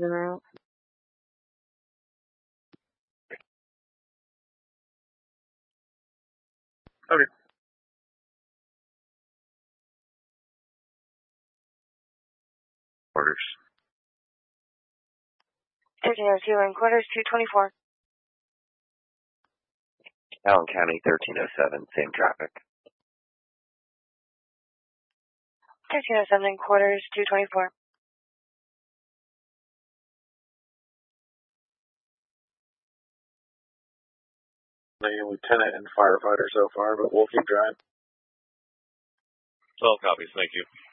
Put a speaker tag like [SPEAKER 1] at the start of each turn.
[SPEAKER 1] en route.
[SPEAKER 2] Okay. Orders.
[SPEAKER 1] 1302 in quarters, 224.
[SPEAKER 2] Allen County, 1307, same traffic.
[SPEAKER 1] 1307 in quarters, 224.
[SPEAKER 2] A lieutenant and firefighter so far, but we'll keep trying.
[SPEAKER 3] 12 copies, thank you.